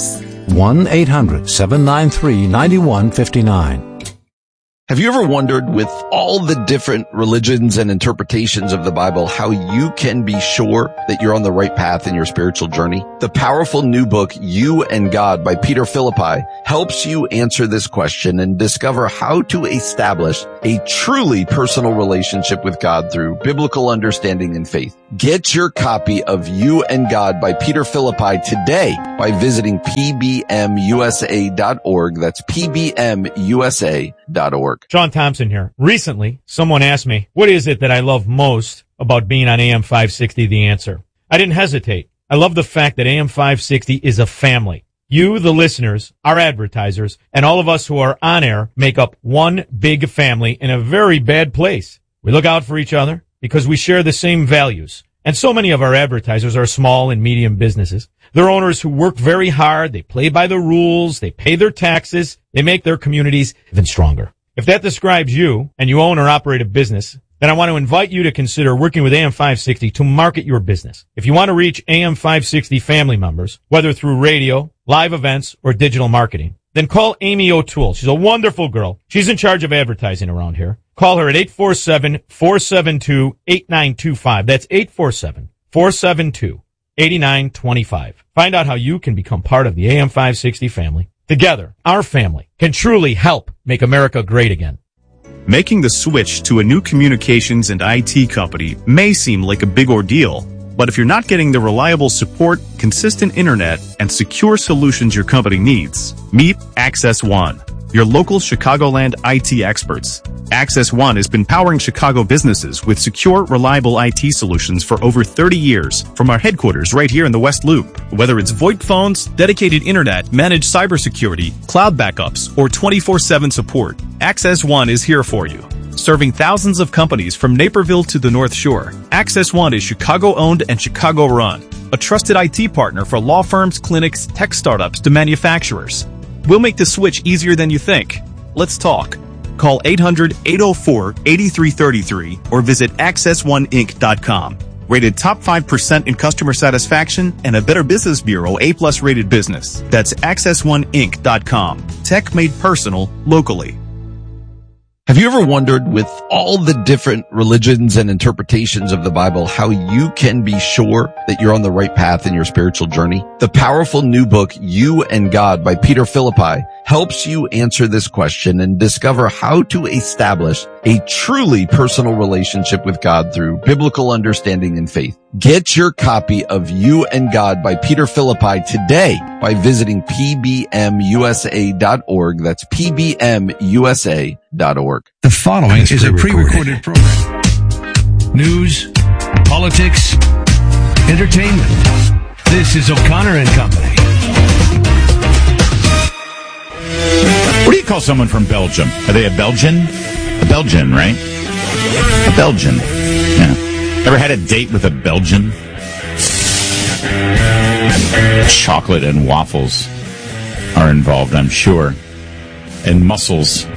[SPEAKER 8] one eight hundred seven nine three nine one five nine.
[SPEAKER 7] Have you ever wondered, with all the different religions and interpretations of the Bible, how you can be sure that you're on the right path in your spiritual journey? The powerful new book, You and God by Peter Philippi, helps you answer this question and discover how to establish a truly personal relationship with God through biblical understanding and faith. Get your copy of You and God by Peter Philippi today by visiting P B M U S A dot org. That's P B M U S A dot org.
[SPEAKER 10] Sean Thompson here. Recently, someone asked me, what is it that I love most about being on A M five sixty The Answer? I didn't hesitate. I love the fact that A M five sixty is a family. You, the listeners, our advertisers, and all of us who are on air make up one big family in a very bad place. We look out for each other because we share the same values. And so many of our advertisers are small and medium businesses. They're owners who work very hard, they play by the rules, they pay their taxes, they make their communities even stronger. If that describes you, and you own or operate a business, then I want to invite you to consider working with A M five sixty to market your business. If you want to reach A M five sixty family members, whether through radio, live events, or digital marketing, then call Amy O'Toole. She's a wonderful girl. She's in charge of advertising around here. Call her at eight four seven, four seven two, eight nine two five. That's eight four seven, four seven two, eight nine two five. Find out how you can become part of the A M five sixty family. Together, our family can truly help make America great again.
[SPEAKER 11] Making the switch to a new communications and I T company may seem like a big ordeal, but if you're not getting the reliable support, consistent internet, and secure solutions your company needs, meet Access One, your local Chicagoland I T experts. Access One has been powering Chicago businesses with secure, reliable I T solutions for over thirty years from our headquarters right here in the West Loop. Whether it's VoIP phones, dedicated internet, managed cybersecurity, cloud backups, or twenty-four seven support, Access One is here for you. Serving thousands of companies from Naperville to the North Shore, Access One is Chicago-owned and Chicago-run, a trusted I T partner for law firms, clinics, tech startups to manufacturers. We'll make the switch easier than you think. Let's talk. Call eight hundred, eight oh four, eight three three three or visit access one inc dot com. Rated top five percent in customer satisfaction and a Better Business Bureau A plus rated business. That's access one inc dot com. Tech made personal locally.
[SPEAKER 7] Have you ever wondered, with all the different religions and interpretations of the Bible, how you can be sure that you're on the right path in your spiritual journey? The powerful new book, You and God by Peter Philippi, helps you answer this question and discover how to establish a truly personal relationship with God through biblical understanding and faith. Get your copy of You and God by Peter Philippi today by visiting P B M U S A dot org. That's P B M U S A dot org.
[SPEAKER 5] The following is a pre-recorded program. News, politics, entertainment. This is O'Connor and Company.
[SPEAKER 12] What do you call someone from Belgium? Are they a Belgian? A Belgian, right? A Belgian. Yeah. Ever had a date with a Belgian? Chocolate and waffles are involved, I'm sure. And mussels.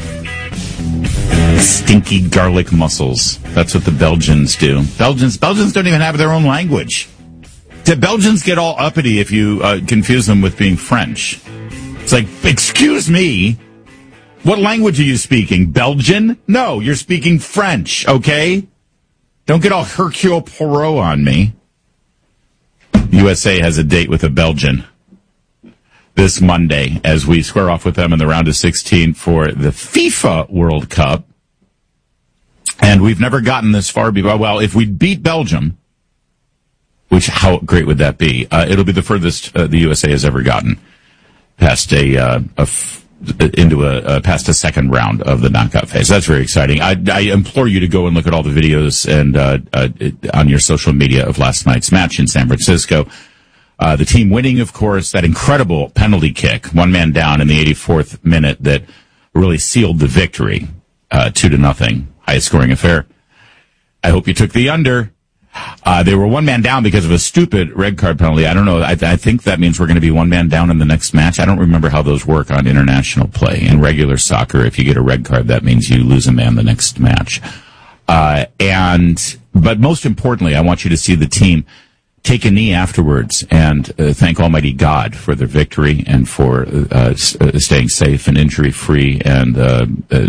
[SPEAKER 12] Stinky garlic mussels. That's what the Belgians do. Belgians Belgians don't even have their own language. The Belgians get all uppity if you uh, confuse them with being French. It's like, excuse me, what language are you speaking? Belgian? No, you're speaking French, okay? Don't get all Hercule Poirot on me. U S A has a date with a Belgian this Monday as we square off with them in the round of sixteen for the FIFA World Cup. And we've never gotten this far before. Well, if we beat Belgium, which, how great would that be? Uh, it'll be the furthest uh, the U S A has ever gotten past a, uh, a f- into a, uh, past a second round of the knockout phase. That's very exciting. I, I implore you to go and look at all the videos and, uh, uh, on your social media of last night's match in San Francisco. Uh, the team winning, of course, that incredible penalty kick, one man down in the eighty-fourth minute that really sealed the victory, uh, two to nothing, highest scoring affair. I hope you took the under. Uh, they were one man down because of a stupid red card penalty. I don't know. I, I think that means we're going to be one man down in the next match. I don't remember how those work on international play. In regular soccer, if you get a red card, that means you lose a man the next match. Uh, and, but most importantly, I want you to see the team take a knee afterwards and uh, thank Almighty God for their victory and for uh, s- uh, staying safe and injury-free and uh, uh,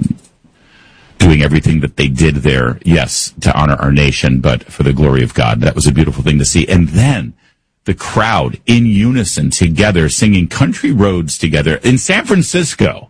[SPEAKER 12] doing everything that they did there, yes, to honor our nation, but for the glory of God. That was a beautiful thing to see. And then the crowd in unison together singing Country Roads together in San Francisco.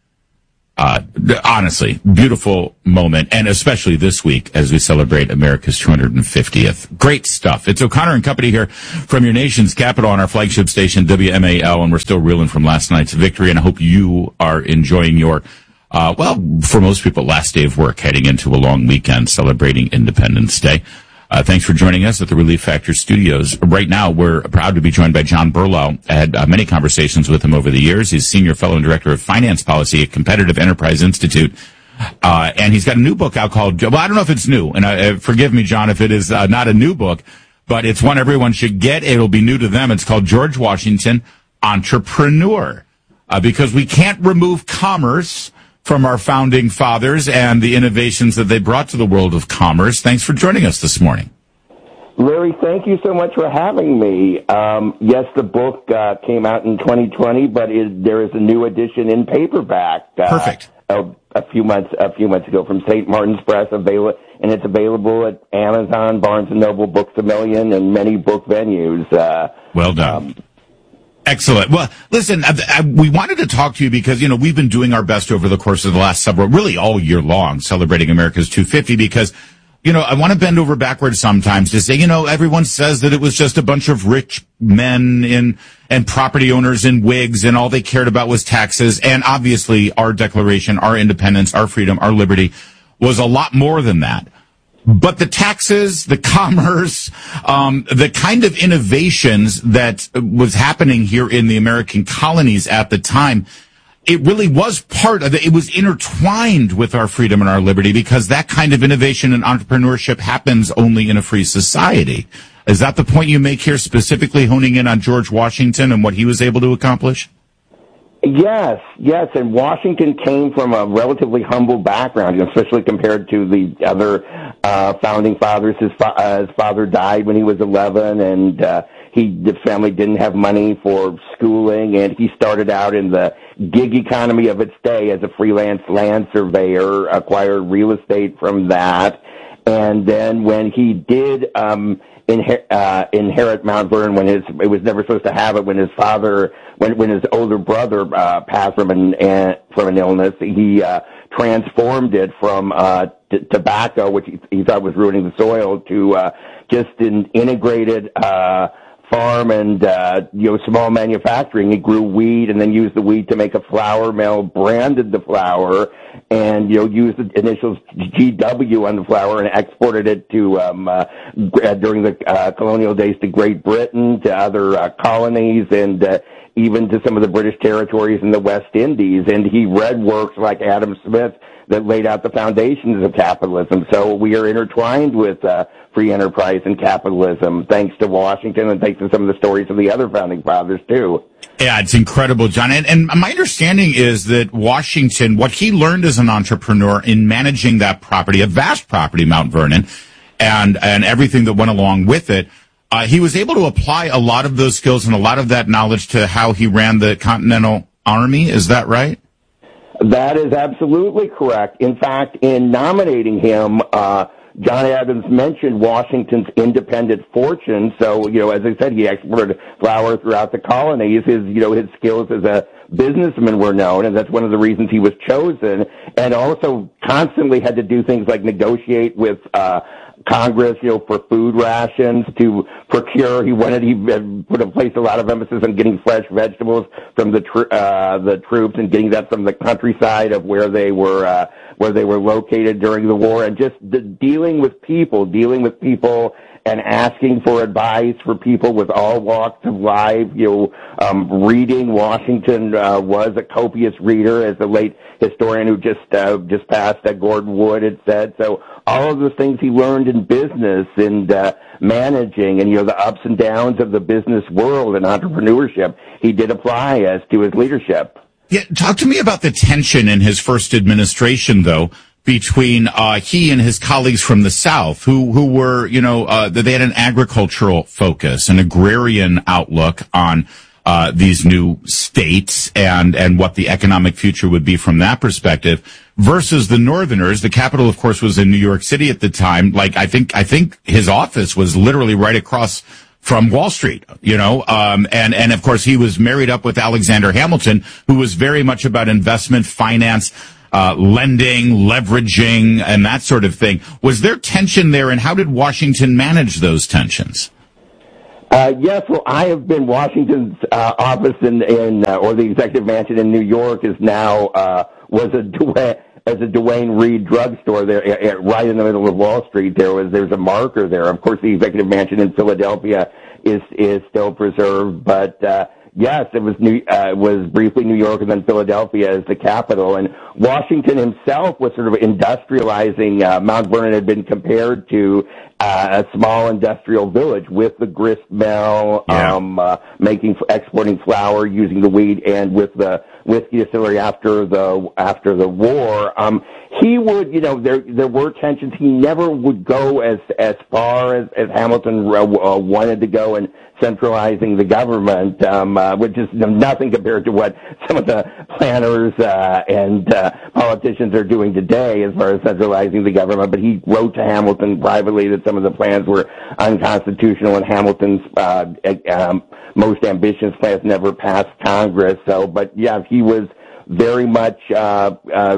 [SPEAKER 12] Uh, honestly, beautiful moment, and especially this week as we celebrate America's two hundred fiftieth. Great stuff. It's O'Connor and Company here from your nation's capital on our flagship station, W M A L, and we're still reeling from last night's victory, and I hope you are enjoying your, uh, well, for most people, last day of work, heading into a long weekend celebrating Independence Day. Uh, thanks for joining us at the Relief Factor Studios. Right now, we're proud to be joined by John Berlau. I had uh, many conversations with him over the years. He's Senior Fellow and Director of Finance Policy at Competitive Enterprise Institute. Uh, and he's got a new book out called, well, I don't know if it's new, and uh, forgive me, John, if it is uh, not a new book, but it's one everyone should get. It'll be new to them. It's called George Washington, Entrepreneur. Uh, because we can't remove commerce from our founding fathers and the innovations that they brought to the world of commerce. Thanks for joining us this morning.
[SPEAKER 13] Larry, thank you so much for having me. Um, yes, the book uh, came out in twenty twenty, but it, there is a new edition in paperback. Uh,
[SPEAKER 12] Perfect.
[SPEAKER 13] A, a few months a few months ago from Saint Martin's Press, available, and it's available at Amazon, Barnes and Noble, Books a Million, and many book venues. Uh,
[SPEAKER 12] well done. Um, Excellent. Well, listen, I, I, we wanted to talk to you because, you know, we've been doing our best over the course of the last several, really all year long, celebrating America's two hundred fifty because, you know, I want to bend over backwards sometimes to say, you know, everyone says that it was just a bunch of rich men in, and property owners in wigs and all they cared about was taxes. And obviously our declaration, our independence, our freedom, our liberty was a lot more than that. But the taxes, the commerce, um, the kind of innovations that was happening here in the American colonies at the time, it really was part of it. It was intertwined with our freedom and our liberty because that kind of innovation and entrepreneurship happens only in a free society. Is that the point you make here, specifically honing in on George Washington and what he was able to accomplish?
[SPEAKER 13] Yes, yes, and Washington came from a relatively humble background, especially compared to the other uh, founding fathers. His, fa- uh, his father died when he was eleven, and uh, he the family didn't have money for schooling, and he started out in the gig economy of its day as a freelance land surveyor, acquired real estate from that, and then when he did um, inher- uh, inherit Mount Vernon, when his it was never supposed to have it, when his father. When when his older brother uh, passed from an uh, from an illness, he uh, transformed it from uh, t- tobacco, which he, he thought was ruining the soil, to uh, just an integrated uh, farm and uh, you know small manufacturing. He grew weed and then used the weed to make a flour mill, branded the flour, and you know used the initials G W on the flour and exported it to um, uh, during the uh, colonial days to Great Britain, to other uh, colonies, and uh, even to some of the British territories in the West Indies. And he read works like Adam Smith that laid out the foundations of capitalism. So we are intertwined with uh, free enterprise and capitalism, thanks to Washington and thanks to some of the stories of the other founding fathers, too.
[SPEAKER 12] Yeah, it's incredible, John. And, and my understanding is that Washington, what he learned as an entrepreneur in managing that property, a vast property, Mount Vernon, and, and everything that went along with it, Uh, he was able to apply a lot of those skills and a lot of that knowledge to how he ran the Continental Army. Is that right?
[SPEAKER 13] That is absolutely correct. In fact, in nominating him, uh, John Adams mentioned Washington's independent fortune. So, you know, as I said, he exported flour throughout the colonies. His, you know, his skills as a businessman were known, and that's one of the reasons he was chosen. And also constantly had to do things like negotiate with, uh, Congress, you know, for food rations to procure. He wanted, he put in place a lot of emphasis on getting fresh vegetables from the tr- uh, the troops and getting that from the countryside of where they were uh, where they were located during the war, and just the, dealing with people, dealing with people. And asking for advice for people with all walks of life. You know, um, reading. Washington uh, was a copious reader, as the late historian who just uh, just passed, uh, Gordon Wood, had said. So all of the things he learned in business and uh, managing, and you know the ups and downs of the business world and entrepreneurship, he did apply as to his leadership.
[SPEAKER 12] Yeah, talk to me about the tension in his first administration, though, between uh, he and his colleagues from the South, who who were, you know, uh, they had an agricultural focus, an agrarian outlook on uh, these new states and and what the economic future would be from that perspective, versus the Northerners. The capital, of course, was in New York City at the time. Like I think I think his office was literally right across from Wall Street, you know, um, and, and of course he was married up with Alexander Hamilton, who was very much about investment, finance, uh, lending, leveraging, and that sort of thing. Was there tension there, and how did Washington manage those tensions?
[SPEAKER 13] Uh, yes, well, I have been Washington's uh, office in, in uh, or the executive mansion in New York is now, uh, was a Duane, as a Duane Reade drugstore there, uh, right in the middle of Wall Street. There was, there's a marker there. Of course, the executive mansion in Philadelphia is, is still preserved, but, uh, yes, it was New, uh, was briefly New York and then Philadelphia as the capital. And Washington himself was sort of industrializing. Uh, Mount Vernon had been compared to uh, a small industrial village with the grist mill, yeah. um, uh, making, exporting flour, using the wheat, and with the whiskey distillery after the after the war. Um, he would, you know, there there were tensions. He never would go as as far as, as Hamilton uh, wanted to go in centralizing the government, um, uh, which is nothing compared to what some of the planners uh, and uh, politicians are doing today as far as centralizing the government. But he wrote to Hamilton privately that some of the plans were unconstitutional, and Hamilton's uh, um, most ambitious plans never passed Congress. So, but yeah, he was very much uh, uh,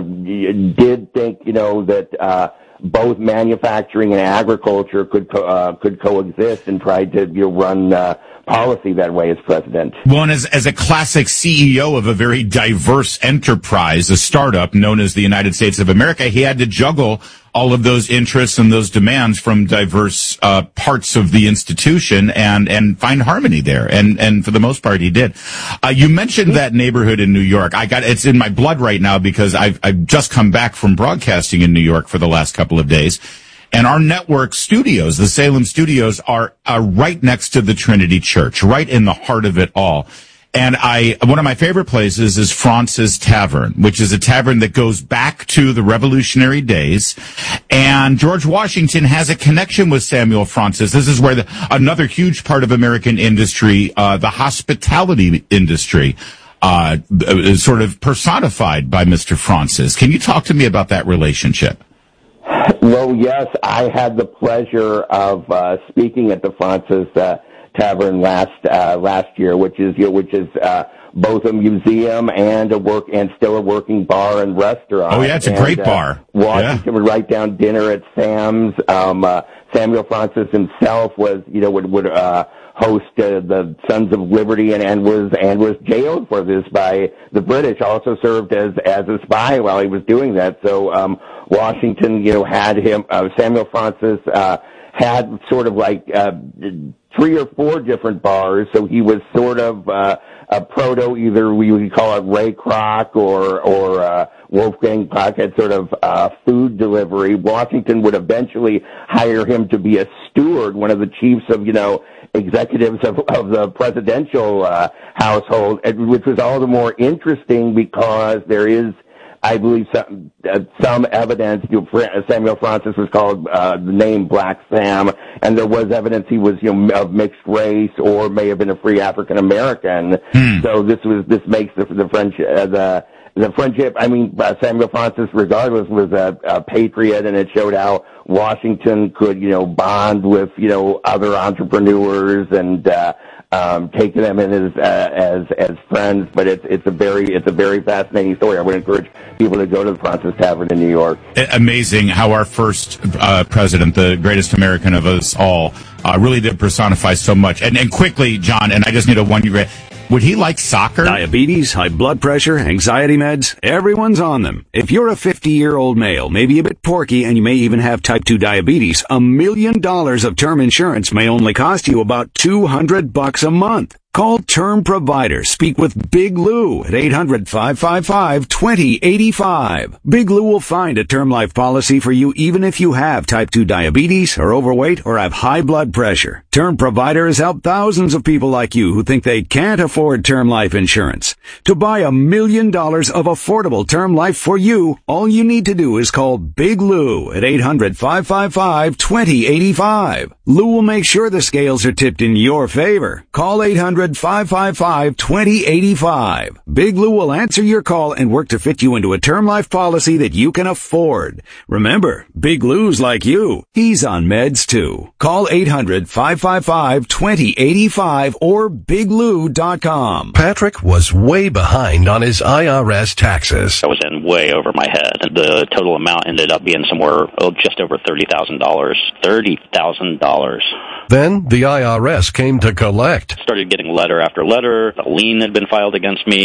[SPEAKER 13] did think, you know, that uh, both manufacturing and agriculture could co- uh, could coexist, and tried to, you know, run uh, policy that way as president.
[SPEAKER 12] Well, and as, as a classic C E O of a very diverse enterprise, a startup known as the United States of America, he had to juggle all of those interests and those demands from diverse uh, parts of the institution and and find harmony there. And and for the most part, he did. Uh, you mentioned that neighborhood in New York. I got it's in my blood right now because I've I've just come back from broadcasting in New York for the last couple of days. And our network studios, the Salem studios, are, are right next to the Trinity Church, right in the heart of it all. And I, one of my favorite places is Fraunces Tavern, which is a tavern that goes back to the Revolutionary days. And George Washington has a connection with Samuel Fraunces. This is where the, another huge part of American industry, uh, the hospitality industry, uh, is sort of personified by Mister Fraunces. Can you talk to me about that relationship?
[SPEAKER 13] Well, yes, I had the pleasure of uh, speaking at the Fraunces uh, Tavern last uh, last year, which is you know, which is uh, both a museum and a work and still a working bar and restaurant.
[SPEAKER 12] Oh yeah, it's a
[SPEAKER 13] and,
[SPEAKER 12] great
[SPEAKER 13] uh,
[SPEAKER 12] bar.
[SPEAKER 13] Washington
[SPEAKER 12] yeah.
[SPEAKER 13] would write down dinner at Sam's. Um, uh, Samuel Fraunces himself was you know would would uh, host uh, the Sons of Liberty and, and was and was jailed for this by the British. Also served as as a spy while he was doing that. So um, Washington, you know, had him uh, Samuel Fraunces uh, had sort of like uh, three or four different bars. So he was sort of uh, a proto, either we would call it Ray Kroc or or uh, Wolfgang Puck, had sort of uh, food delivery. Washington would eventually hire him to be a steward, one of the chiefs of you know. executives of, of the presidential uh, household, which was all the more interesting because there is, I believe, some uh, some evidence. You know, Samuel Fraunces was called uh, the name Black Sam, and there was evidence he was, you know, of mixed race or may have been a free African American. Hmm. So this was this makes the the French uh, the. The friendship, I mean, uh, Samuel Fraunces, regardless, was a, a patriot, and it showed how Washington could, you know, bond with, you know, other entrepreneurs and uh, um, take them in as uh, as as friends. But it's it's a very it's a very fascinating story. I would encourage people to go to the Fraunces Tavern in New York.
[SPEAKER 12] Amazing how our first uh, president, the greatest American of us all, uh, really did personify so much. And and quickly, John, and I just need a one you read. Would he like soccer?
[SPEAKER 2] Diabetes, high blood pressure, anxiety meds, everyone's on them. If you're a fifty-year-old male, maybe a bit porky, and you may even have type two diabetes, a million dollars of term insurance may only cost you about two hundred bucks a month. Call Term Provider. Speak with Big Lou at eight hundred, five five five, two zero eight five. Big Lou will find a term life policy for you even if you have type two diabetes, are overweight, or have high blood pressure. Term Provider has helped thousands of people like you who think they can't afford term life insurance. To buy a million dollars of affordable term life for you, all you need to do is call Big Lou at eight hundred, five five five, two zero eight five. Lou will make sure the scales are tipped in your favor. Call eight hundred, five five five, two zero eight five. Big Lou will answer your call and work to fit you into a term life policy that you can afford. Remember, Big Lou's like you. He's on meds too. Call eight hundred, five five five, two zero eight five or big lou dot com.
[SPEAKER 14] Patrick was way behind on his I R S taxes.
[SPEAKER 15] I was in way over my head. The total amount ended up being somewhere oh, just over thirty thousand dollars. thirty thousand dollars.
[SPEAKER 14] Then the I R S came to collect.
[SPEAKER 15] Started getting letter after letter. A lien had been filed against me.